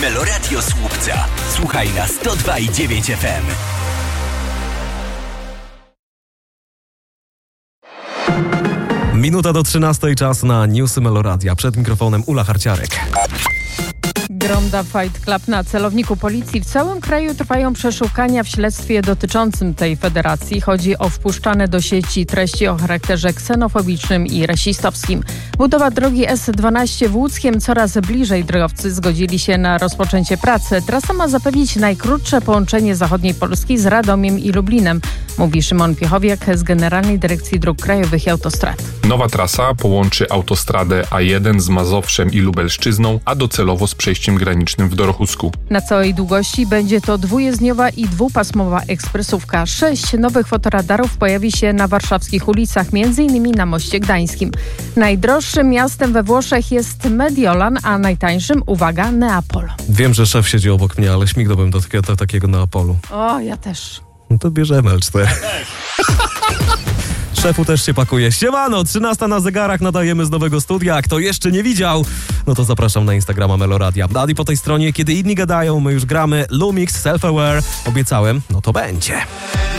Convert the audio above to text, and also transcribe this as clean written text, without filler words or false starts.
Meloradio Słupca. Słuchaj na 102,9 FM. Minuta do 13, czas na newsy Meloradia. Przed mikrofonem Ula Harciarek. Gronda Fight Club na celowniku policji. W całym kraju trwają przeszukania w śledztwie dotyczącym tej federacji. Chodzi o wpuszczane do sieci treści o charakterze ksenofobicznym i rasistowskim. Budowa drogi S12 w Łódzkiem coraz bliżej. Drogowcy zgodzili się na rozpoczęcie pracy. Trasa ma zapewnić najkrótsze połączenie zachodniej Polski z Radomiem i Lublinem, mówi Szymon Piechowiak z Generalnej Dyrekcji Dróg Krajowych i Autostrad. Nowa trasa połączy autostradę A1 z Mazowszem i Lubelszczyzną, a docelowo z przejściem granicznym w Dorochusku. Na całej długości będzie to dwujezdniowa i dwupasmowa ekspresówka. 6 nowych fotoradarów pojawi się na warszawskich ulicach, m.in. na Moście Gdańskim. Najdroższym miastem we Włoszech jest Mediolan, a najtańszym, uwaga, Neapol. Wiem, że szef siedzi obok mnie, ale śmignąłbym do takiego Neapolu. O, ja też. No to bierzemy L4. Szefu też się pakuje. Siemano, 13 na zegarach, nadajemy z nowego studia. Kto jeszcze nie widział, no to zapraszam na Instagrama Meloradia. I po tej stronie, kiedy inni gadają, my już gramy. Lumix, Self-Aware. Obiecałem, no to będzie.